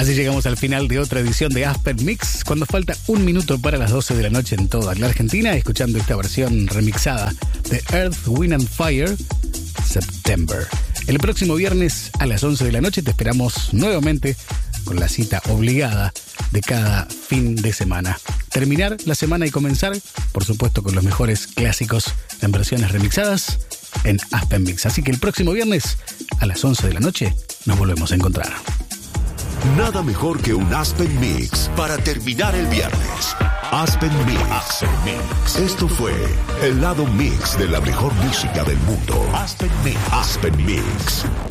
Así llegamos al final de otra edición de Aspen Mix, cuando falta un minuto para las 12 de la noche en toda la Argentina, escuchando esta versión remixada de Earth, Wind and Fire, September. El próximo viernes a las 11 de la noche te esperamos nuevamente con la cita obligada de cada fin de semana. Terminar la semana y comenzar, por supuesto, con los mejores clásicos en versiones remixadas en Aspen Mix. Así que el próximo viernes a las 11 de la noche nos volvemos a encontrar. Nada mejor que un Aspen Mix para terminar el viernes. Aspen Mix. Esto fue el lado mix de la mejor música del mundo. Aspen Mix.